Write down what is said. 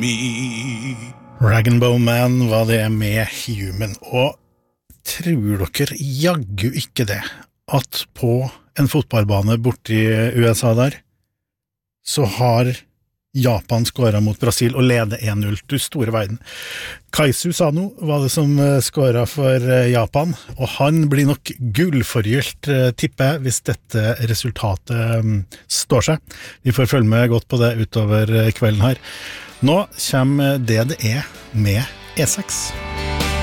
me. Rag and Bone Man var det med Human, og tror dere jaggu ikke det, at på en fotballbane borte i USA der, så har Japan skåret mot Brasil og leder 1-0 til store verden. Kaisu Sano var det som skåret for Japan, og han blir nok gullforgylt, tipper jeg, hvis dette resultatet står seg. Vi får følge med godt på det utover kvelden her. Nå kommer det med E6.